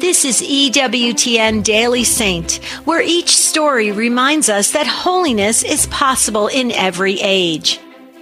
This is EWTN Daily Saint, where each story reminds us that holiness is possible in every age.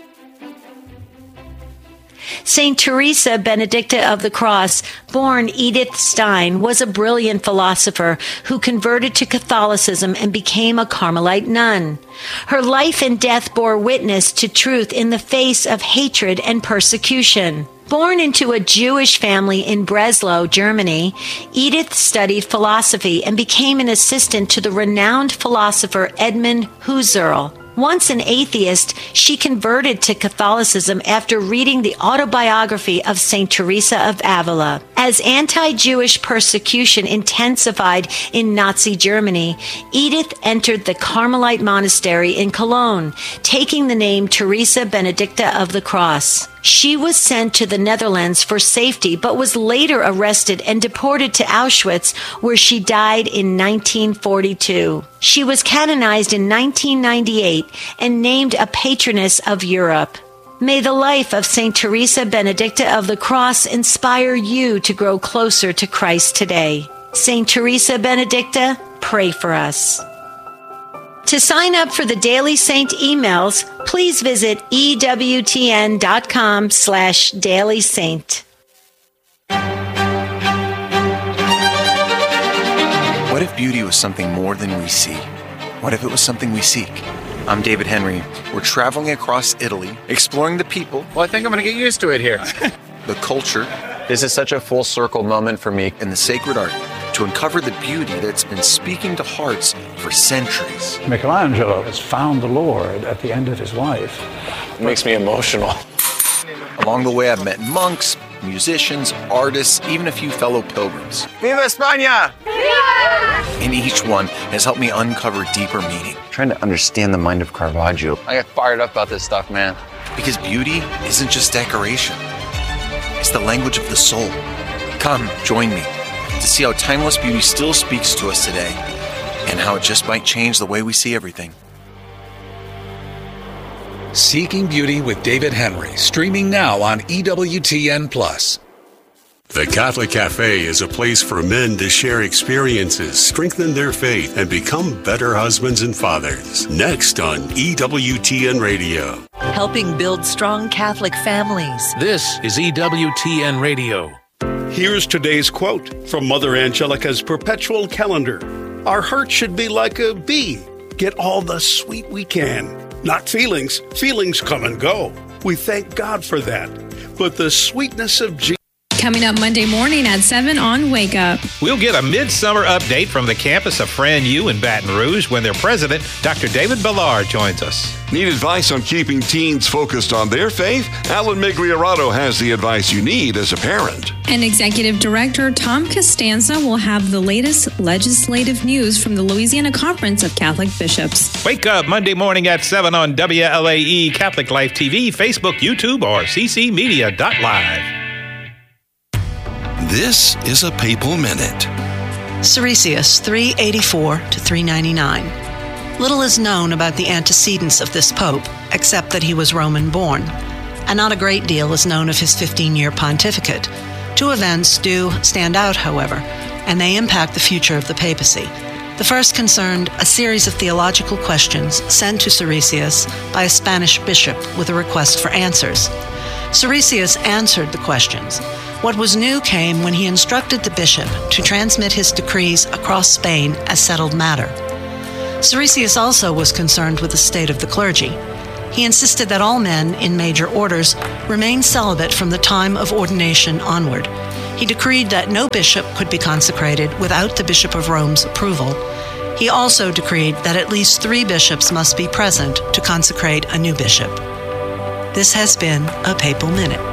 Saint Teresa Benedicta of the Cross, born Edith Stein, was a brilliant philosopher who converted to Catholicism and became a Carmelite nun. Her life and death bore witness to truth in the face of hatred and persecution. Born into a Jewish family in Breslau, Germany, Edith studied philosophy and became an assistant to the renowned philosopher Edmund Husserl. Once an atheist, she converted to Catholicism after reading the autobiography of Saint Teresa of Avila. As anti-Jewish persecution intensified in Nazi Germany, Edith entered the Carmelite monastery in Cologne, taking the name Teresa Benedicta of the Cross. She was sent to the Netherlands for safety, but was later arrested and deported to Auschwitz, where she died in 1942. She was canonized in 1998 and named a patroness of Europe. May the life of Saint Teresa Benedicta of the Cross inspire you to grow closer to Christ today. Saint Teresa Benedicta, pray for us. To sign up for the Daily Saint emails, please visit ewtn.com/dailysaint. What if beauty was something more than we see? What if it was something we seek? I'm David Henry. We're traveling across Italy, exploring the people. Well, I think I'm going to get used to it here. The culture. This is such a full circle moment for me. And the sacred art, to uncover the beauty that's been speaking to hearts for centuries. Michelangelo has found the Lord at the end of his life. It makes me emotional. Along the way, I've met monks, musicians, artists, even a few fellow pilgrims. Viva España! And each one has helped me uncover deeper meaning. Trying to understand the mind of Caravaggio. I get fired up about this stuff, man. Because beauty isn't just decoration. It's the language of the soul. Come, join me to see how timeless beauty still speaks to us today and how it just might change the way we see everything. Seeking Beauty with David Henry, streaming now on EWTN+. The Catholic Cafe is a place for men to share experiences, strengthen their faith, and become better husbands and fathers. Next on EWTN Radio. Helping build strong Catholic families. This is EWTN Radio. Here's today's quote from Mother Angelica's perpetual calendar. Our heart should be like a bee. Get all the sweet we can. Not feelings. Feelings come and go. We thank God for that. But the sweetness of Jesus. Coming up Monday morning at 7 on Wake Up. We'll get a midsummer update from the campus of Fran U in Baton Rouge when their president, Dr. David Ballard, joins us. Need advice on keeping teens focused on their faith? Alan Migliorato has the advice you need as a parent. And Executive Director Tom Costanza will have the latest legislative news from the Louisiana Conference of Catholic Bishops. Wake up Monday morning at 7 on WLAE, Catholic Life TV, Facebook, YouTube, or ccmedia.live. This is a Papal Minute. Siricius, 384 to 399. Little is known about the antecedents of this pope, except that he was Roman-born, and not a great deal is known of his 15-year pontificate. Two events do stand out, however, and they impact the future of the papacy. The first concerned a series of theological questions sent to Siricius by a Spanish bishop with a request for answers. Siricius answered the questions. What was new came when he instructed the bishop to transmit his decrees across Spain as settled matter. Siricius also was concerned with the state of the clergy. He insisted that all men in major orders remain celibate from the time of ordination onward. He decreed that no bishop could be consecrated without the Bishop of Rome's approval. He also decreed that at least 3 bishops must be present to consecrate a new bishop. This has been a Papal Minute.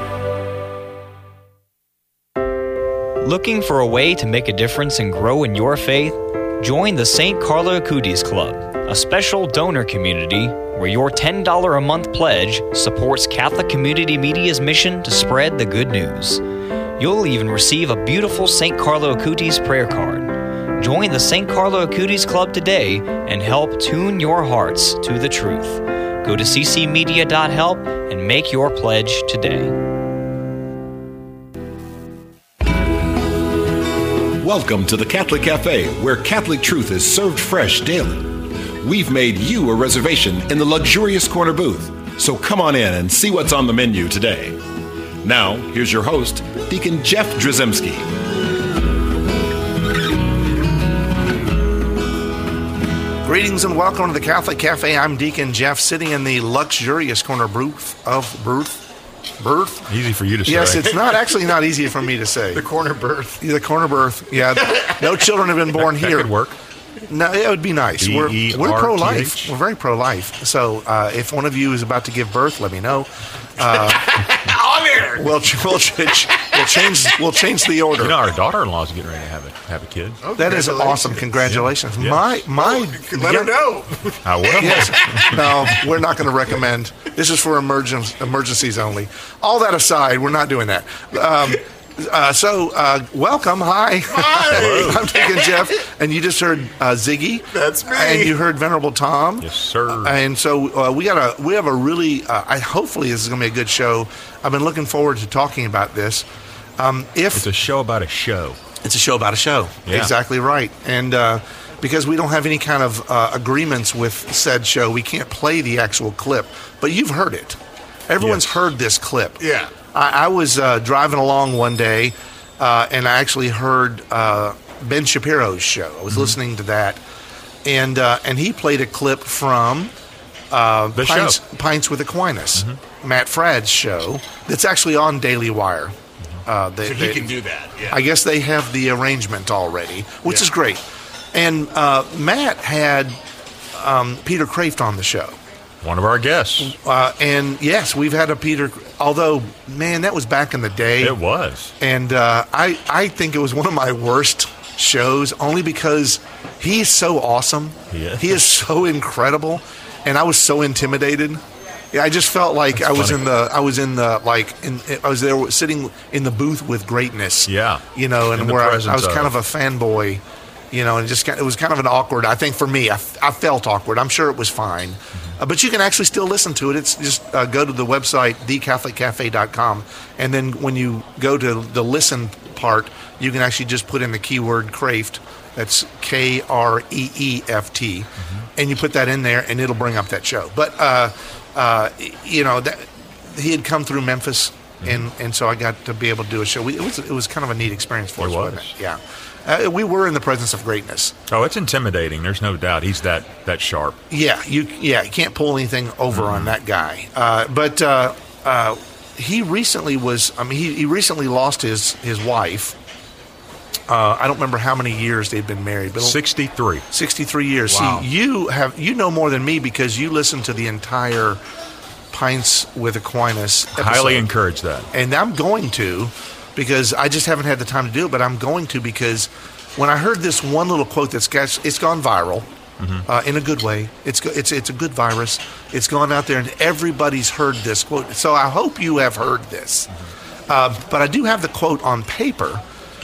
Looking for a way to make a difference and grow in your faith? Join the St. Carlo Acutis Club, a special donor community where your $10 a month pledge supports Catholic Community Media's mission to spread the good news. You'll even receive a beautiful St. Carlo Acutis prayer card. Join the St. Carlo Acutis Club today and help tune your hearts to the truth. Go to ccmedia.help and make your pledge today. Welcome to the Catholic Cafe, where Catholic truth is served fresh daily. We've made you a reservation in the luxurious corner booth, so come on in and see what's on the menu today. Now, here's your host, Deacon Jeff Drzymski. Greetings and welcome to the Catholic Cafe. I'm Deacon Jeff, sitting in the luxurious corner booth of Berth. Easy for you to say. Yes, it's not easy for me to say. The corner berth. The corner berth. Yeah, no children have been born here. That could work. No, it would be nice. We're pro-life. We're very pro-life. So if one of you is about to give birth, let me know. I'm here. We'll change the order. You know, our daughter-in-law is getting ready to have a kid. Oh, that is awesome. Congratulations. Yeah. Let her know. I will. Yes. No, we're not going to recommend. This is for emergencies only. All that aside, we're not doing that. Welcome. Hi. I'm Deacon Jeff, and you just heard Ziggy. That's me. And you heard Venerable Tom. Yes, sir. And so we have a really. Hopefully, this is going to be a good show. I've been looking forward to talking about this. It's a show about a show. It's a show about a show. Yeah. Exactly right. And because we don't have any kind of agreements with said show, we can't play the actual clip. But you've heard it. Everyone's heard this clip. Yeah. I was driving along one day, and I actually heard Ben Shapiro's show. I was listening to that, and he played a clip from Pints with Aquinas, Matt Fradd's show. That's actually on Daily Wire. So he can do that. Yeah. I guess they have the arrangement already, which is great. And Matt had Peter Kraft on the show. One of our guests. And yes, we've had a Peter, although, man, that was back in the day. It was. And I think it was one of my worst shows, only because he's so awesome. Yeah. He is so incredible. And I was so intimidated. Yeah, I just felt like I was there sitting in the booth with greatness. Yeah. You know, and where I was kind of a fanboy. You know, and it was kind of an awkward, I think for me, I felt awkward. I'm sure it was fine. But you can actually still listen to it. It's just go to the website, thecatholiccafe.com, and then when you go to the listen part, you can actually just put in the keyword Kraft. That's Kreeft, and you put that in there, and it'll bring up that show. But, you know, he had come through Memphis, and so I got to be able to do a show. It was kind of a neat experience for us, wasn't it? Yeah. We were in the presence of greatness. Oh, it's intimidating. There's no doubt. He's that sharp. Yeah, you can't pull anything over on that guy. But he recently was. I mean, he recently lost his wife. I don't remember how many years they'd been married, but 63. 63 years. Wow. See, you know more than me because you listened to the entire Pints with Aquinas episode. Highly encourage that. And I'm going to. Because I just haven't had the time to do it, but I'm going to, because when I heard this one little quote it's gone viral in a good way. It's a good virus. It's gone out there, and everybody's heard this quote. So I hope you have heard this. But I do have the quote on paper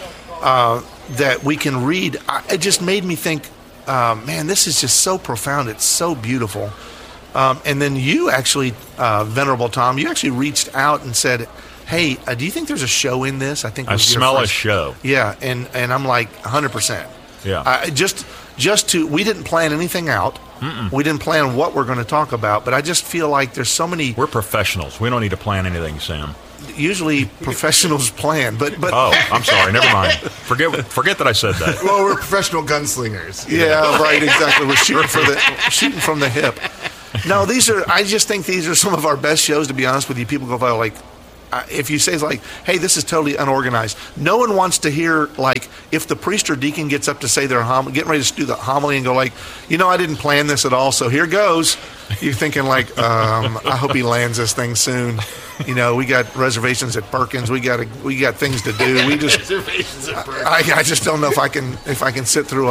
that we can read. It just made me think, man, this is just so profound. It's so beautiful. And then you actually, Venerable Tom, you actually reached out and said, hey, do you think there's a show in this? I think I smell a show. Yeah, and I'm like 100%. Yeah. We didn't plan anything out. We didn't plan what we're going to talk about, but I just feel like there's so many. We're professionals. We don't need to plan anything, Sam. Usually professionals plan, but oh, I'm sorry. Never mind. Forget that I said that. Well, we're professional gunslingers. Yeah, right. Exactly. We're shooting from the hip. No, I just think these are some of our best shows. To be honest with you, people go like. If you say, like, hey, this is totally unorganized, no one wants to hear, like, if the priest or deacon gets up to say their getting ready to do the homily and go, like, I didn't plan this at all, so here goes. You're thinking, like, I hope he lands this thing soon. We got reservations at Perkins. We got things to do. Reservations at Perkins. I just don't know if I can sit through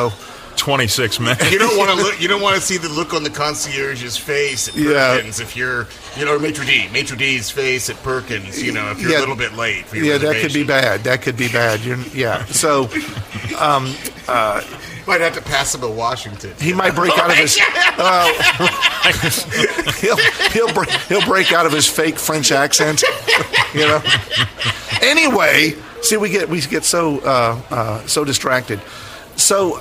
26 minutes. You don't want to look. You don't want to see the look on the concierge's face at Perkins if you're, Maitre D's face at Perkins. If you're a little bit late. For your that could be bad. So, might have to pass him to Washington. He might break out of his. He'll break out of his fake French accent. Anyway. See, we get so so distracted. So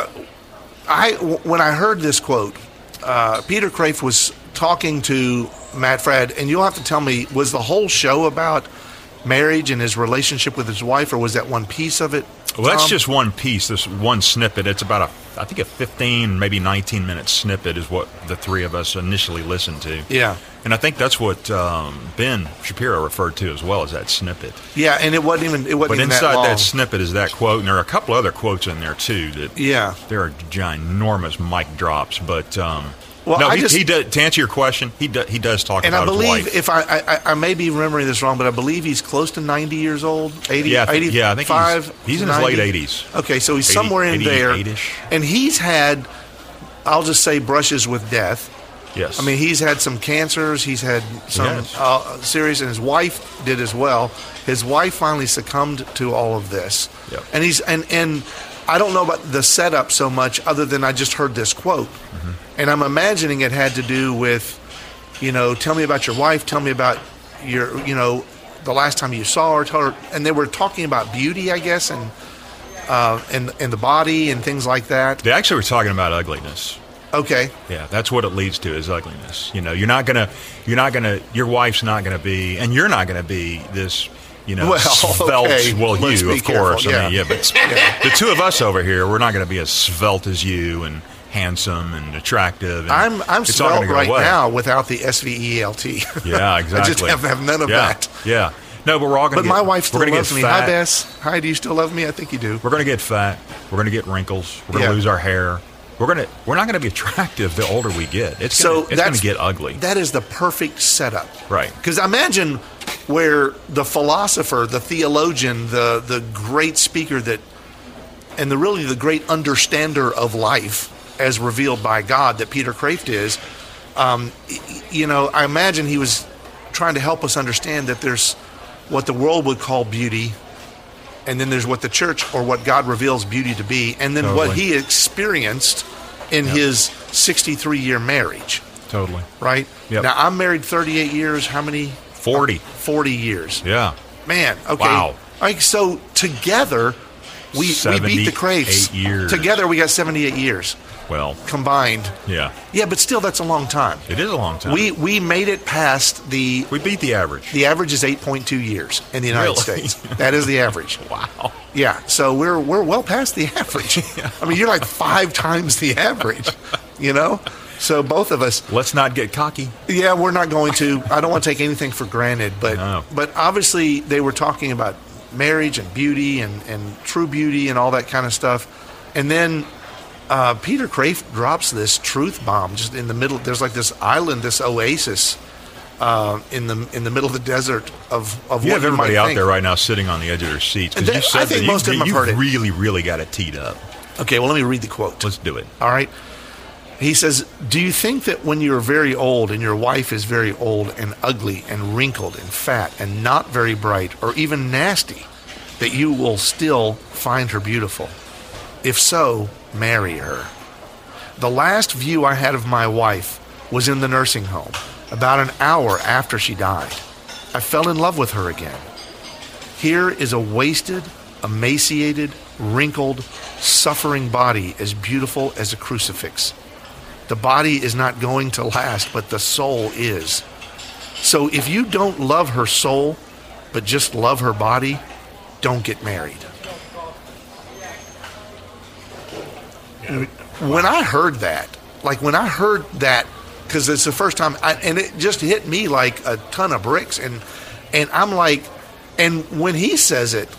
when I heard this quote, Peter Kreeft was talking to Matt Fradd, and you'll have to tell me, was the whole show about marriage and his relationship with his wife, or was that one piece of it? Well, that's just one piece, this one snippet. It's about I think a 15, maybe 19-minute snippet is what the three of us initially listened to. Yeah. And I think that's what Ben Shapiro referred to as well as that snippet. Yeah, and it wasn't even But even inside that long. that snippet is that quote, and there are a couple other quotes in there too. That there are ginormous mic drops. But Well, no, I he does, to answer your question, he does talk and about I believe, his wife. if I may be remembering this wrong, but I believe he's close to 90 years old, 80, I think 85. he's in his 90. late 80s. Okay, so he's 80, somewhere in there. 88-ish. And he's had, I'll just say, brushes with death. Yes. I mean, he's had some cancers. He's had some serious, and his wife did as well. His wife finally succumbed to all of this. Yep. And he's and I don't know about the setup so much, other than I just heard this quote, and I'm imagining it had to do with, tell me about your wife, tell me about your, the last time you saw her, tell her, and they were talking about beauty, I guess, and the body and things like that. They actually were talking about ugliness. Okay. Yeah, that's what it leads to is ugliness. Your wife's not gonna be, and you're not gonna be this, svelte. Okay. Well, Let's you, be of course. careful. I mean, but the two of us over here, we're not gonna be as svelte as you and handsome and attractive. And I'm it's all svelte gonna go right away. now without the SVELT. Yeah, exactly. I just have none of that. Yeah. No, but we're all going to But get my wife still we're gonna loves get me. fat. Hi, Bess. Hi, do you still love me? I think you do. We're going to get fat. We're going to get wrinkles. We're going to lose our hair. We're not going to be attractive the older we get. It's going to get ugly. That is the perfect setup. Right. Because imagine where the philosopher, the theologian, the great speaker and the great understander of life as revealed by God that Peter Kreeft is, I imagine he was trying to help us understand that there's what the world would call beauty, and then there's what the church or what God reveals beauty to be, and then what he experienced in his 63-year marriage. Totally. Right? Yep. Now, I'm married 38 years. How many? 40. 40 years. Yeah. Man, okay. Wow. So together, we beat the Kreifts. 78 years. Together, we got 78 years. Well. Combined. Yeah. Yeah, but still, that's a long time. It is a long time. We made it past the... We beat the average. The average is 8.2 years in the United States. That is the average. Wow. Yeah, so we're well past the average. I mean, you're like 5 times the average, So both of us... Let's not get cocky. Yeah, we're not going to. I don't want to take anything for granted, but obviously they were talking about marriage and beauty and true beauty and all that kind of stuff. And then Peter Kreeft drops this truth bomb just in the middle. There's like this island, this oasis in the middle of the desert of what you have everybody might out think. there right now sitting on the edge of their seats. Because you said I think most of them have heard it. Really, really got it teed up. Okay, well, let me read the quote. Let's do it. All right. He says, "Do you think that when you're very old and your wife is very old and ugly and wrinkled and fat and not very bright or even nasty, that you will still find her beautiful? If so, marry her. The last view I had of my wife was in the nursing home, about an hour after she died. I fell in love with her again. Here is a wasted, emaciated, wrinkled, suffering body as beautiful as a crucifix. The body is not going to last, but the soul is. So if you don't love her soul, but just love her body, don't get married." When I heard that, because it's the first time, and it just hit me like a ton of bricks, and I'm like, and when he says it,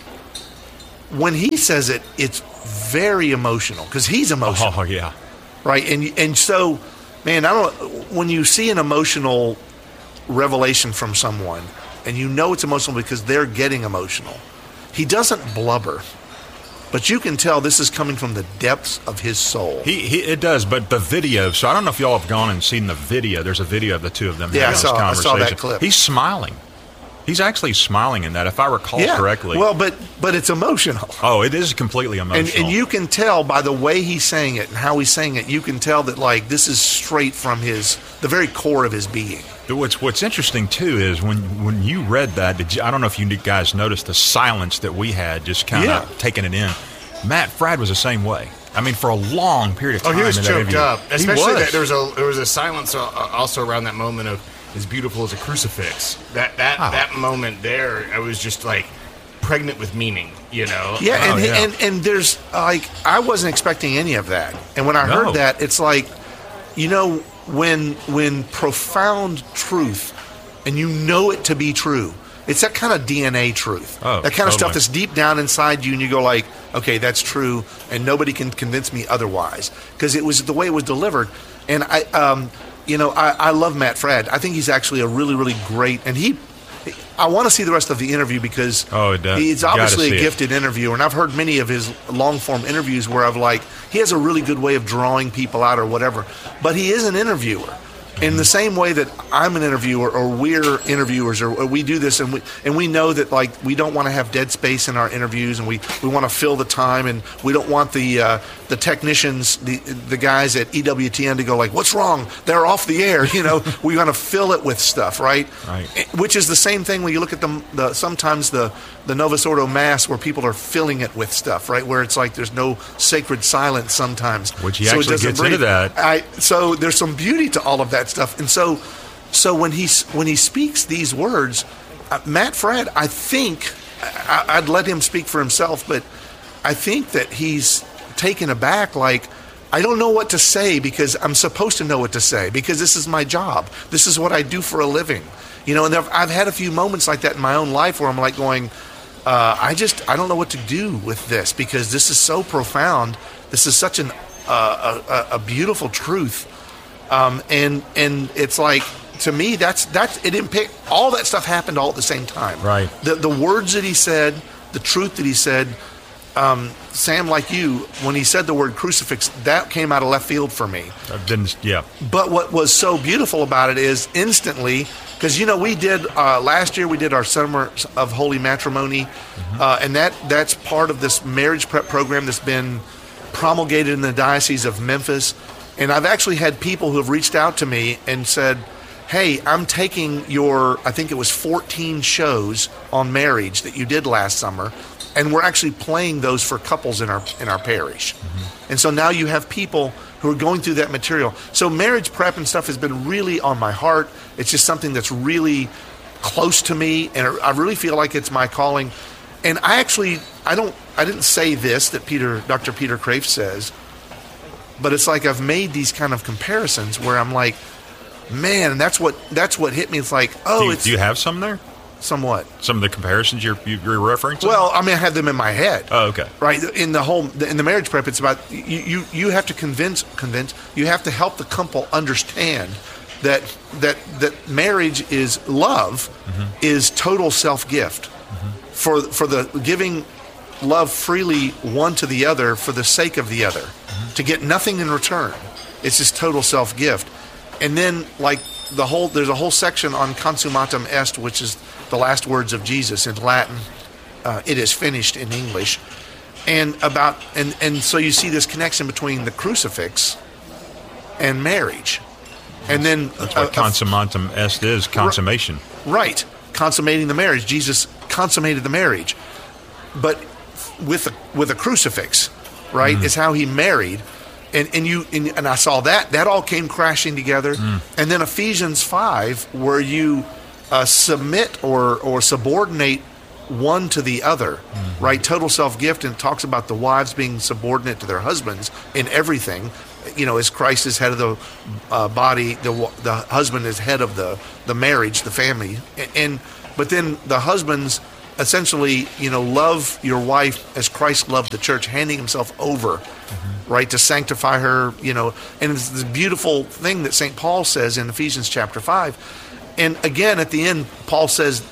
it's very emotional because he's emotional. Oh yeah, right. And so, man, when you see an emotional revelation from someone, and it's emotional because they're getting emotional, he doesn't blubber. But you can tell this is coming from the depths of his soul. It does, but the video, so I don't know if y'all have gone and seen the video. There's a video of the two of them Yeah, having this I conversation. saw that clip. He's smiling. He's actually smiling in that, if I recall correctly. Well, but it's emotional. Oh, it is completely emotional. And you can tell by the way he's saying it and how he's saying it, you can tell that, like, this is straight from the very core of his being. What's interesting, too, is when you read that, I don't know if you guys noticed the silence that we had, just kind of taking it in. Matt Fradd was the same way. I mean, for a long period of time. Oh, he was choked up. Especially that there was a silence also around that moment of as beautiful as a crucifix. That moment there, I was just like pregnant with meaning, you know? Yeah, and there's like, I wasn't expecting any of that. And when I heard that, it's like, you know, when profound truth, and you know it to be true, it's that kind of DNA truth. That kind of stuff that's deep down inside you, and you go like, okay, that's true, and nobody can convince me otherwise. Because it was the way it was delivered. And I love Matt Fradd. I think he's actually a really, really great, and I want to see the rest of the interview because he's obviously a gifted interviewer, and I've heard many of his long-form interviews where I've like, he has a really good way of drawing people out or whatever, but he is an interviewer. In the same way that I'm an interviewer, or we're interviewers, or we do this, and we know that, like, we don't want to have dead space in our interviews, and we want to fill the time, and we don't want the technicians, the guys at EWTN to go like, what's wrong? They're off the air. You know, we want to fill it with stuff, right? Which is the same thing when you look at sometimes the Novus Ordo Mass, where people are filling it with stuff, right? Where it's like there's no sacred silence sometimes. Which he actually gets into that. So there's some beauty to all of that stuff. And so when he speaks these words, Matt Fradd, I think, I'd let him speak for himself, but I think that he's taken aback, like, I don't know what to say because I'm supposed to know what to say because this is my job. This is what I do for a living. You know, and I've had a few moments like that in my own life where I'm like going, I don't know what to do with this because this is so profound. This is such a beautiful truth. And it's like, to me, that's it didn't pick, all that stuff happened all at the same time. Right. The words that he said, the truth that he said, Sam, like you, when he said the word crucifix, that came out of left field for me. But what was so beautiful about it is instantly, because, you know, we did, last year we did our Summer of Holy Matrimony, and that's part of this marriage prep program that's been promulgated in the Diocese of Memphis. And I've actually had people who have reached out to me and said, hey, I'm taking your, I think it was 14 shows on marriage that you did last summer, and we're actually playing those for couples in our parish. And so now you have people who are going through that material. So marriage prep and stuff has been really on my heart. It's just something that's really close to me, and I really feel like it's my calling. And I didn't say this that Dr. Peter Kreeft says, but it's like I've made these kind of comparisons where I'm like, man, and that's what hit me. It's like, do you have some there? Somewhat. Some of the comparisons you're referring to? Well, I mean, I have them in my head. Oh, okay. Right. In the marriage prep, it's about you have to convince. You have to help the couple understand that marriage is love, is total self-gift, for the giving love freely one to the other for the sake of the other, to get nothing in return. It's just total self-gift. And then, like, there's a whole section on consummatum est, which is the last words of Jesus in Latin. It is finished in English. And so you see this connection between the crucifix and marriage. And then that's what consummatum est is, consummation. Right. Consummating the marriage. Jesus consummated the marriage. But with a crucifix, right, is how he married. And I saw that all came crashing together. And then Ephesians 5, where you submit or subordinate one to the other, right? Total self-gift, and it talks about the wives being subordinate to their husbands in everything. You know, as Christ is head of the body, the husband is head of the marriage, the family. But then the husbands essentially, you know, love your wife as Christ loved the church, handing himself over, right, to sanctify her, you know. And it's this beautiful thing that St. Paul says in Ephesians chapter 5. And again, at the end, Paul says,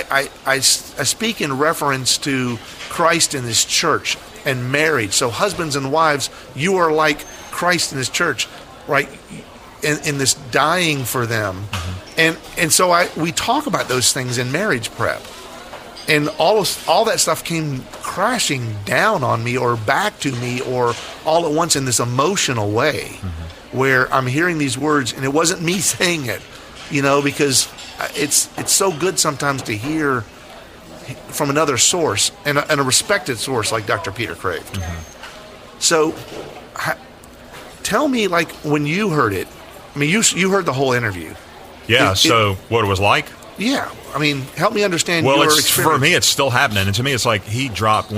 I speak in reference to Christ and his church and marriage. So husbands and wives, you are like Christ and his church, right, in this dying for them And so we talk about those things in marriage prep. And all that stuff came crashing down on me or back to me or all at once in this emotional way where I'm hearing these words and it wasn't me saying it, because it's so good sometimes to hear from another source and a respected source like Dr. Peter Kreeft. So tell me, like, when you heard it, I mean, you heard the whole interview. Yeah, what it was like? Yeah, I mean, help me understand your experience. For me, it's still happening, and to me, it's like he's dropped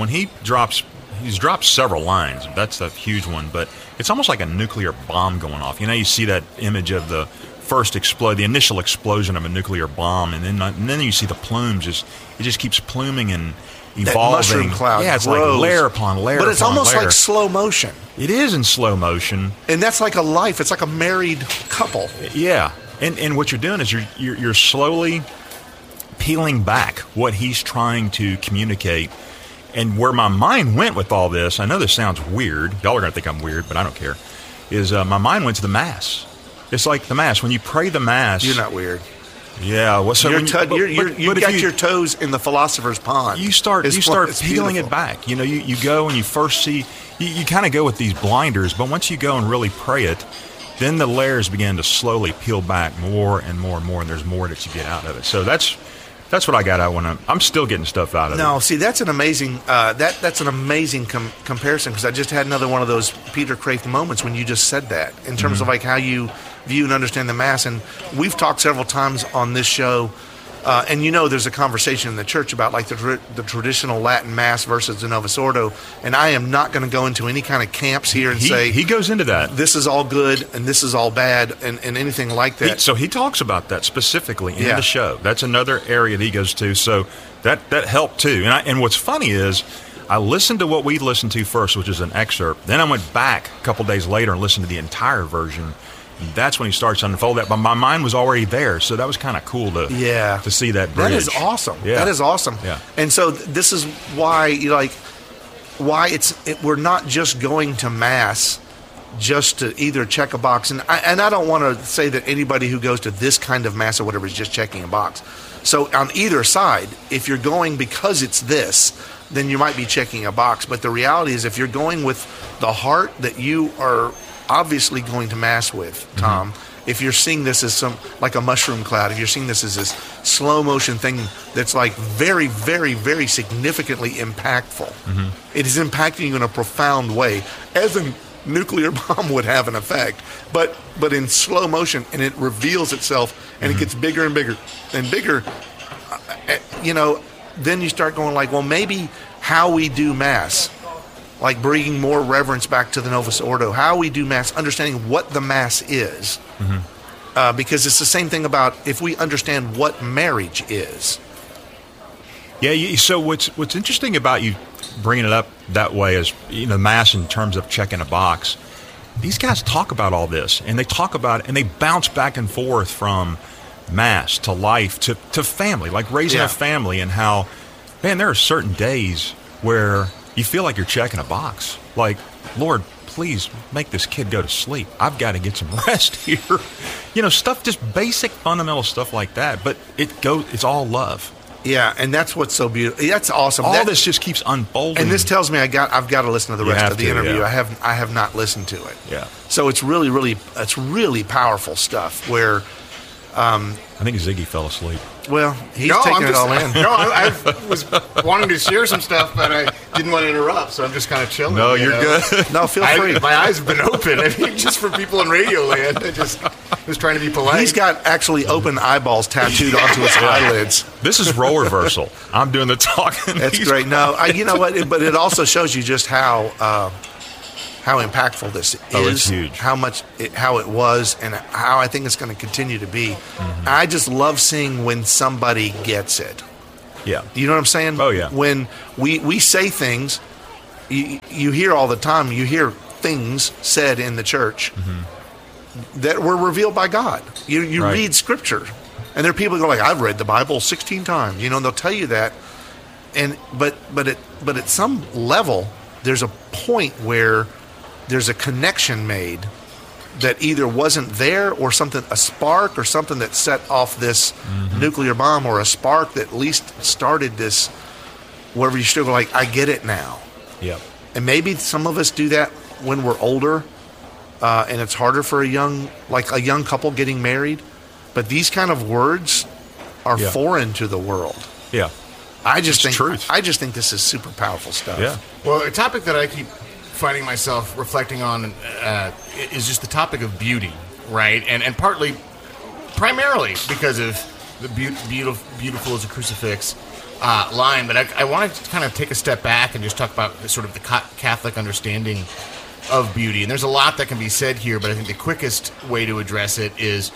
several lines. That's a huge one, but it's almost like a nuclear bomb going off. You see that image of the the initial explosion of a nuclear bomb, and then you see the plumes. It just keeps pluming and evolving. That mushroom cloud. Yeah, it's grows. like layer upon layer. But it's upon almost layer. like slow motion. It is in slow motion, and that's like a life. It's like a married couple. Yeah. And what you're doing is you're slowly peeling back what he's trying to communicate. And where my mind went with all this, I know this sounds weird. Y'all are going to think I'm weird, but I don't care, is my mind went to the Mass. It's like the Mass. When you pray the Mass... You're not weird. Yeah. Well, so you got your toes in the philosopher's pond. You start peeling it back. You go and you first see... You kind of go with these blinders, but once you go and really pray it, then the layers begin to slowly peel back more and more and more, and there's more that you get out of it. So that's what I got out when I'm still getting stuff out of it. No, see, that's an amazing that's an amazing comparison, because I just had another one of those Peter Kreeft moments when you just said that in terms of like how you view and understand the Mass. And we've talked several times on this show. And there's a conversation in the church about like the traditional Latin Mass versus the Novus Ordo, and I am not going to go into any kind of camps here and say he goes into that. This is all good and this is all bad and anything like that. So he talks about that specifically in the show. That's another area that he goes to. So that helped too. And what's funny is I listened to what we listened to first, which is an excerpt. Then I went back a couple days later and listened to the entire version. That's when he starts to unfold that. But my mind was already there, so that was kind of cool to see that bridge. That is awesome. Yeah. That is awesome. Yeah. And so this is why we're not just going to Mass just to either check a box. And I don't want to say that anybody who goes to this kind of Mass or whatever is just checking a box. So on either side, if you're going because it's this, then you might be checking a box. But the reality is, if you're going with the heart that you are obviously going to Mass with, Tom, if you're seeing this as like a mushroom cloud, if you're seeing this as this slow motion thing that's like very, very, very significantly impactful, it is impacting you in a profound way, as a nuclear bomb would have an effect, but in slow motion, and it reveals itself, and it gets bigger and bigger and bigger. Then you start going like, well, maybe how we do Mass, like bringing more reverence back to the Novus Ordo, how we do Mass, understanding what the Mass is. Because it's the same thing about if we understand what marriage is. Yeah, so what's interesting about you bringing it up that way is, Mass in terms of checking a box. These guys talk about all this, and they talk about it, and they bounce back and forth from Mass to life to family, like raising a family, and how, man, there are certain days where you feel like you're checking a box. Like, Lord, please make this kid go to sleep. I've got to get some rest here. Stuff, just basic fundamental stuff like that. But it's all love. Yeah, and that's what's so beautiful. That's awesome. All this just keeps unfolding. And this tells me I've got to listen to the rest of the interview. Yeah. I have not listened to it. Yeah. So it's really powerful stuff where I think Ziggy fell asleep. Well, he's taking it all in. I was wanting to share some stuff, but I didn't want to interrupt, so I'm just kind of chilling. No, you're good. No, feel free. My eyes have been open. I mean, just for people in radio land, I just was trying to be polite. He's got actually open eyeballs tattooed onto his eyelids. This is role reversal. I'm doing the talking. That's great. No, you know what? But it also shows you just how impactful this is. Oh, it's huge. How it was, and how I think it's going to continue to be. I just love seeing when somebody gets it. Yeah. You know what I'm saying? Oh, yeah. When we say things, you hear all the time, you hear things said in the church that were revealed by God. You Right. read Scripture, and there are people who go like, I've read the Bible 16 times. And they'll tell you that. But at some level, there's a point where there's a connection made that either wasn't there or something, a spark or something that set off this nuclear bomb, or a spark that at least started this, wherever you still go, like, I get it now. Yep. And maybe some of us do that when we're older, and it's harder for a young couple getting married. But these kind of words are foreign to the world. Yeah. I just think this is super powerful stuff. Yeah. Well, a topic that I keep finding myself reflecting on is just the topic of beauty, right? And primarily because of the beautiful as a crucifix line. But I want to kind of take a step back and just talk about sort of the Catholic understanding of beauty. And there's a lot that can be said here, but I think the quickest way to address it is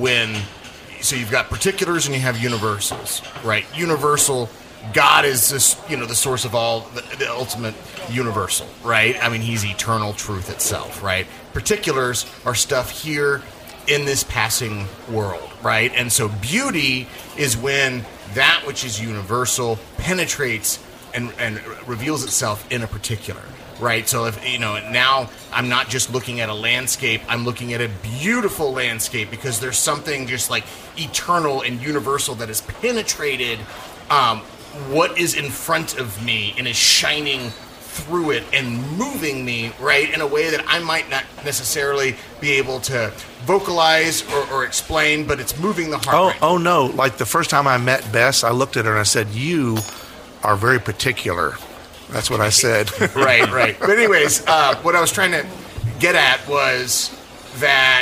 so you've got particulars and you have universals, right? Universal, God is this, the source of all, the ultimate universal, right? I mean, he's eternal truth itself, right? Particulars are stuff here in this passing world, right? And so beauty is when that which is universal penetrates and reveals itself in a particular, right? So if, now I'm not just looking at a landscape, I'm looking at a beautiful landscape because there's something just like eternal and universal that has penetrated what is in front of me and is shining through it and moving me, right, in a way that I might not necessarily be able to vocalize or explain, but it's moving the heart. Oh no, like the first time I met Bess, I looked at her and I said, "You are very particular." That's what I said. Right. But anyways, what I was trying to get at was that,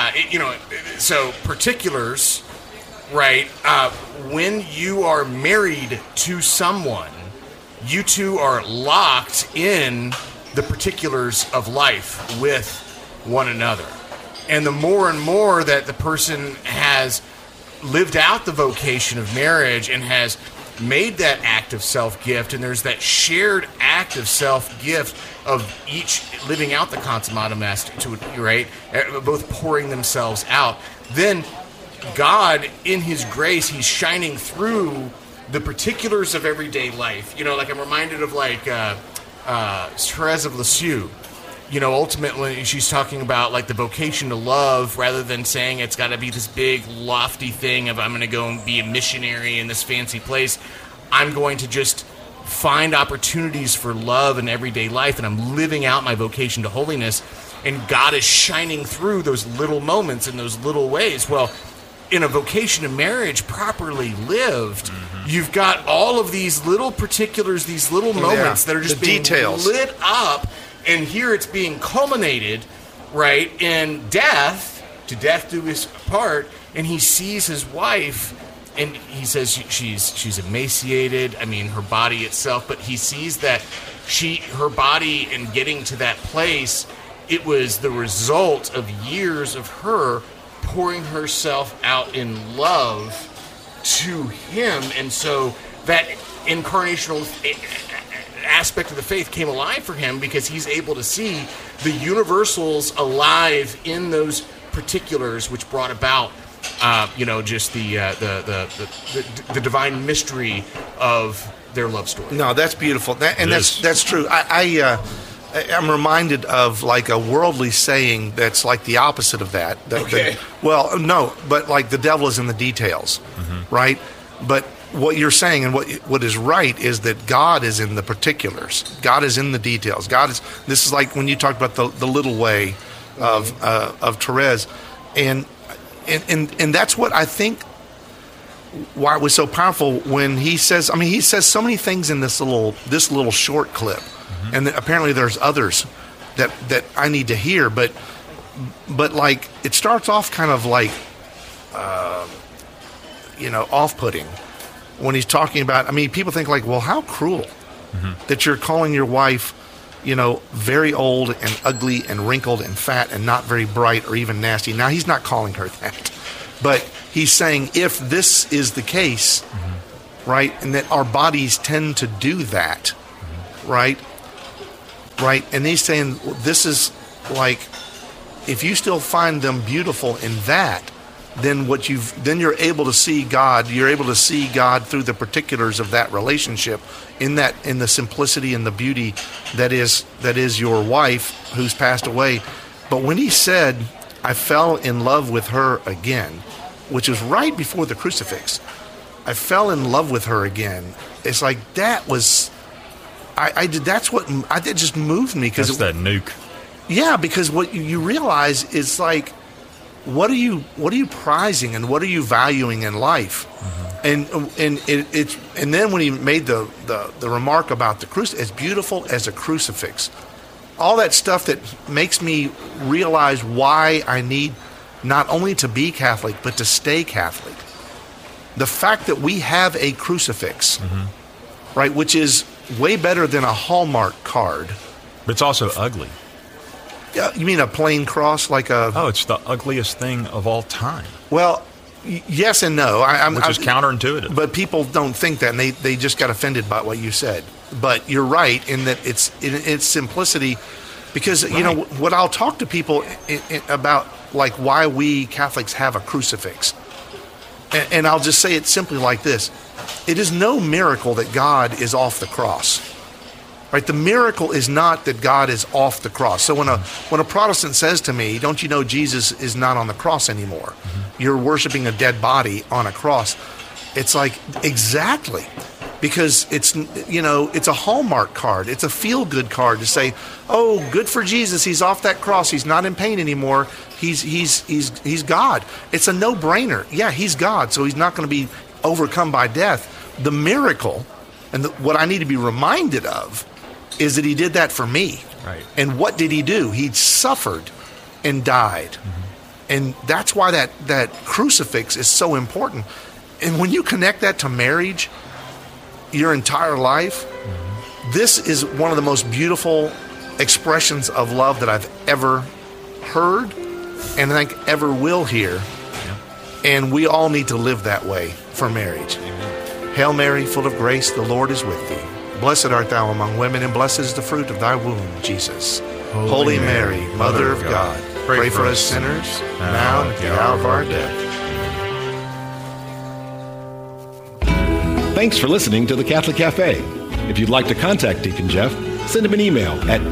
so particulars, right, when you are married to someone, you two are locked in the particulars of life with one another. And the more and more that the person has lived out the vocation of marriage and has made that act of self-gift, and there's that shared act of self-gift of each living out the consummatum est, right, both pouring themselves out, then God, in his grace, he's shining through the particulars of everyday life. Like I'm reminded of Therese of Lisieux. Ultimately she's talking about like the vocation to love, rather than saying it's got to be this big lofty thing of I'm going to go and be a missionary in this fancy place. I'm going to just find opportunities for love in everyday life, and I'm living out my vocation to holiness, and God is shining through those little moments in those little ways. Well, in a vocation of marriage properly lived, you've got all of these little particulars, these little moments that are just being lit up, and here it's being culminated, right, in death, to death do us part, and he sees his wife, and he says she's emaciated, I mean, her body itself, but he sees that her body, in getting to that place, it was the result of years of her pouring herself out in love to him. And so that incarnational aspect of the faith came alive for him, because he's able to see the universals alive in those particulars, which brought about just the divine mystery of their love story. No, that's beautiful. That's true. I'm reminded of like a worldly saying that's like the opposite of that. But like the devil is in the details, right? But what you're saying and what is right is that God is in the particulars. God is in the details. This is like when you talked about the little way of Therese, and that's what I think why it was so powerful when he says. I mean, he says so many things in this little short clip. And apparently there's others that I need to hear, but like it starts off kind of like off-putting when he's talking about. I mean, people think like, well, how cruel that you're calling your wife, very old and ugly and wrinkled and fat and not very bright or even nasty. Now he's not calling her that, but he's saying if this is the case, right, and that our bodies tend to do that, right. Right, and he's saying this is like, if you still find them beautiful in that, then you're able to see God. You're able to see God through the particulars of that relationship, in the simplicity and the beauty that is your wife who's passed away, But when he said, I fell in love with her again, which was right before the crucifix, I fell in love with her again. It's like that was, that just moved me. That's that nuke. Yeah, because what you realize is like, what are you prizing and what are you valuing in life? Mm-hmm. And then when he made the remark about the crucifix, as beautiful as a crucifix, all that stuff that makes me realize why I need not only to be Catholic but to stay Catholic. The fact that we have a crucifix, right, which is way better than a Hallmark card. But it's also ugly. You mean a plain cross, like a... Oh, it's the ugliest thing of all time. Well, yes and no. Which is counterintuitive. But people don't think that, and they just got offended by what you said. But you're right in that it's in its simplicity, because, you know, what I'll talk to people about, like, why we Catholics have a crucifix. And I'll just say it simply like this. It is no miracle that God is off the cross. Right? The miracle is not that God is off the cross. So when a Protestant says to me, don't you know Jesus is not on the cross anymore? Mm-hmm. You're worshiping a dead body on a cross. It's like, exactly. Because it's a Hallmark card. It's a feel-good card to say, oh, good for Jesus. He's off that cross. He's not in pain anymore. He's God. It's a no-brainer. Yeah, he's God, so he's not going to be overcome by death. The miracle, and what I need to be reminded of, is that he did that for me. Right. And what did he do? He suffered and died. Mm-hmm. And that's why that crucifix is so important. And when you connect that to marriage, your entire life, this is one of the most beautiful expressions of love that I've ever heard and I think ever will hear. Yeah. And we all need to live that way for marriage. Amen. Hail Mary, full of grace, the Lord is with thee. Blessed art thou among women, and blessed is the fruit of thy womb, Jesus. Holy Mary, Mother of God, pray for us sinners, now and at the hour of our death. Thanks for listening to The Catholic Cafe. If you'd like to contact Deacon Jeff, send him an email at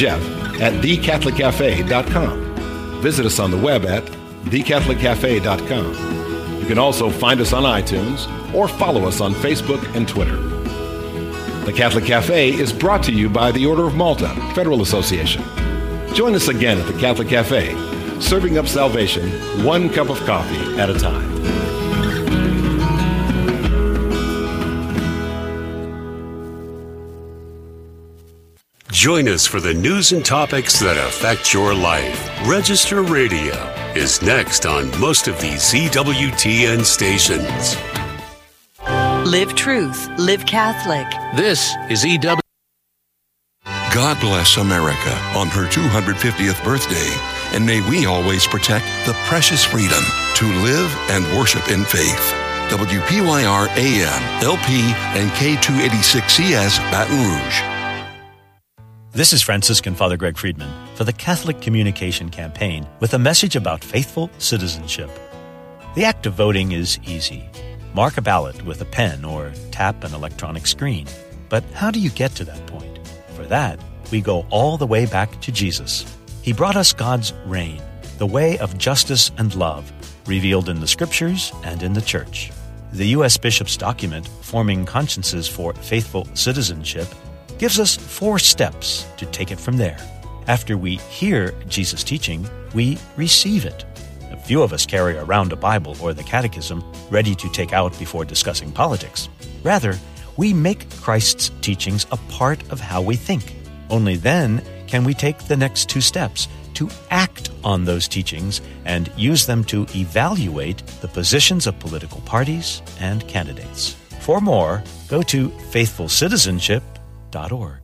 deaconjeff@thecatholiccafe.com. Visit us on the web at thecatholiccafe.com. You can also find us on iTunes or follow us on Facebook and Twitter. The Catholic Cafe is brought to you by the Order of Malta Federal Association. Join us again at the Catholic Cafe, serving up salvation one cup of coffee at a time. Join us for the news and topics that affect your life. Register Radio is next on most of these EWTN stations. Live truth, live Catholic. This is EW. God bless America on her 250th birthday, and may we always protect the precious freedom to live and worship in faith. WPYR AM, LP, and K286CS Baton Rouge. This is Franciscan Father Greg Friedman for the Catholic Communication Campaign with a message about faithful citizenship. The act of voting is easy. Mark a ballot with a pen or tap an electronic screen. But how do you get to that point? For that, we go all the way back to Jesus. He brought us God's reign, the way of justice and love, revealed in the Scriptures and in the Church. The U.S. Bishop's document, Forming Consciences for Faithful Citizenship, gives us 4 steps to take it from there. After we hear Jesus' teaching, we receive it. A few of us carry around a Bible or the Catechism ready to take out before discussing politics. Rather, we make Christ's teachings a part of how we think. Only then can we take the next 2 steps to act on those teachings and use them to evaluate the positions of political parties and candidates. For more, go to faithfulcitizenship.org.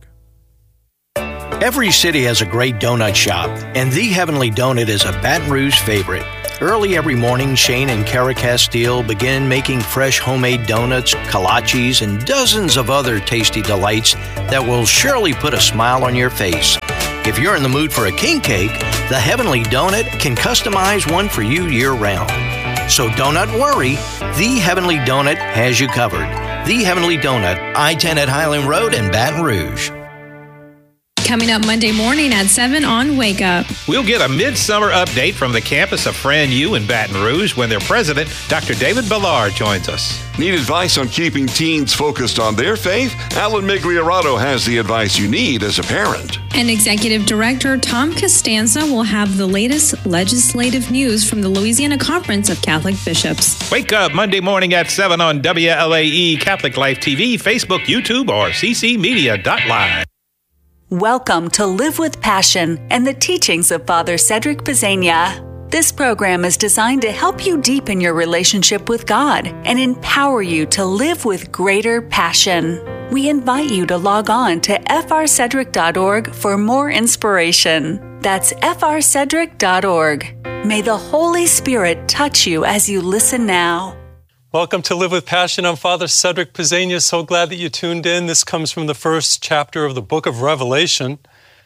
Every city has a great donut shop, and The Heavenly Donut is a Baton Rouge favorite. Early every morning, Shane and Kara Castile begin making fresh homemade donuts, kolaches, and dozens of other tasty delights that will surely put a smile on your face. If you're in the mood for a king cake, The Heavenly Donut can customize one for you year-round. So don't worry, The Heavenly Donut has you covered. The Heavenly Donut, I-10 at Highland Road in Baton Rouge. coming up Monday morning at 7 on Wake Up. We'll get a midsummer update from the campus of Fran U in Baton Rouge when their president, Dr. David Ballard, joins us. Need advice on keeping teens focused on their faith? Alan Migliarato has the advice you need as a parent. And Executive Director Tom Costanza will have the latest legislative news from the Louisiana Conference of Catholic Bishops. Wake up Monday morning at 7 on WLAE, Catholic Life TV, Facebook, YouTube, or ccmedia.live. Welcome to Live with Passion and the teachings of Father Cedric Pizzania. This program is designed to help you deepen your relationship with God and empower you to live with greater passion. We invite you to log on to frcedric.org for more inspiration. That's frcedric.org. May the Holy Spirit touch you as you listen now. Welcome to Live with Passion. I'm Father Cedric Pizzania. So glad that you tuned in. This comes from the first chapter of the book of Revelation.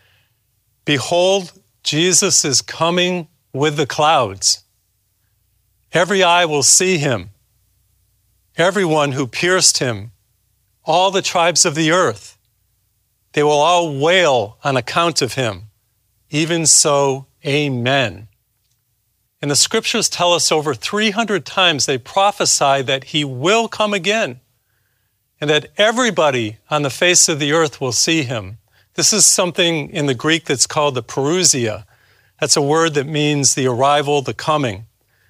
Behold, Jesus is coming with the clouds. Every eye will see him. Everyone who pierced him, all the tribes of the earth, they will all wail on account of him. Even so, amen. And the scriptures tell us over 300 times they prophesy that he will come again and that everybody on the face of the earth will see him. This is something in the Greek that's called the parousia. That's a word that means the arrival, the coming.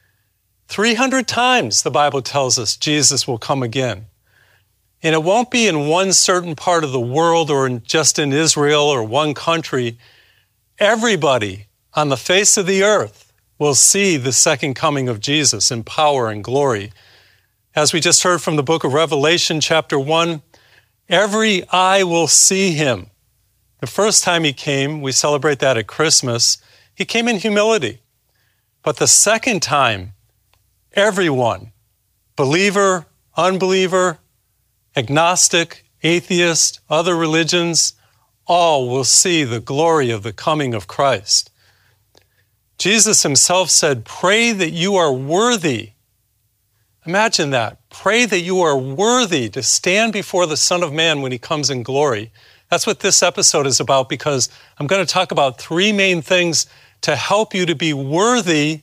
300 times the Bible tells us Jesus will come again. And it won't be in one certain part of the world or just in Israel or one country. Everybody on the face of the earth will see the second coming of Jesus in power and glory. As we just heard from the book of Revelation, chapter 1, every eye will see him. The first time he came, we celebrate that at Christmas, he came in humility. But the second time, everyone, believer, unbeliever, agnostic, atheist, other religions, all will see the glory of the coming of Christ. Jesus himself said, pray that you are worthy. Imagine that. Pray that you are worthy to stand before the Son of Man when he comes in glory. That's what this episode is about, because I'm going to talk about three main things to help you to be worthy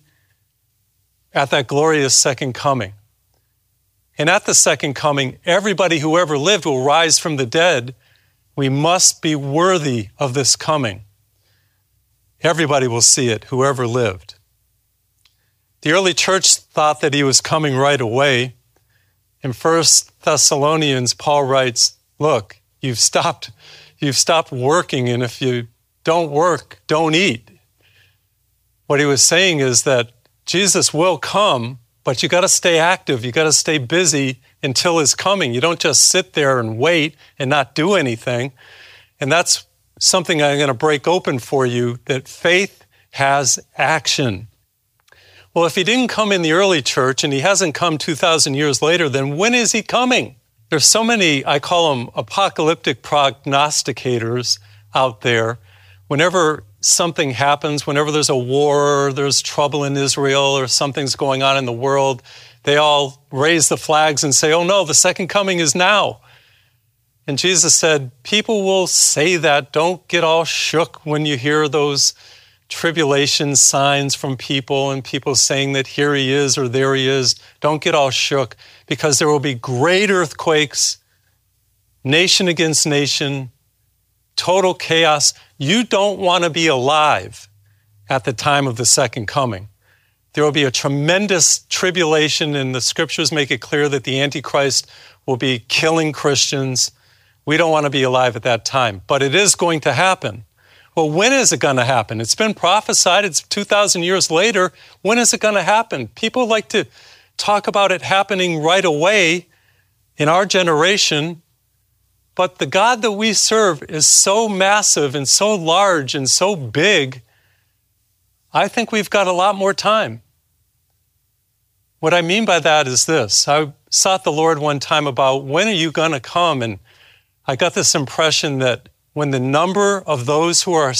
at that glorious second coming. And at the second coming, everybody who ever lived will rise from the dead. We must be worthy of this coming. Everybody will see it, whoever lived. The early church thought that he was coming right away. In 1 Thessalonians, Paul writes, look, you've stopped working, and if you don't work, don't eat. What he was saying is that Jesus will come, but you got to stay active. You got to stay busy until his coming. You don't just sit there and wait and not do anything. And that's something I'm going to break open for you, that faith has action. Well, if he didn't come in the early church and he hasn't come 2,000 years later, then when is he coming? There's so many, I call them apocalyptic prognosticators out there. Whenever something happens, whenever there's a war, there's trouble in Israel, or something's going on in the world, they all raise the flags and say, oh no, the second coming is now. And Jesus said, people will say that. Don't get all shook when you hear those tribulation signs from people and people saying that here he is or there he is. Don't get all shook, because there will be great earthquakes, nation against nation, total chaos. You don't want to be alive at the time of the second coming. There will be a tremendous tribulation, and the scriptures make it clear that the Antichrist will be killing Christians. We don't want to be alive at that time, but it is going to happen. Well, when is it going to happen? It's been prophesied. It's 2,000 years later. When is it going to happen? People like to talk about it happening right away in our generation, but the God that we serve is so massive and so large and so big, I think we've got a lot more time. What I mean by that is this. I sought the Lord one time about, when are you going to come? And I got this impression that when the number of those who are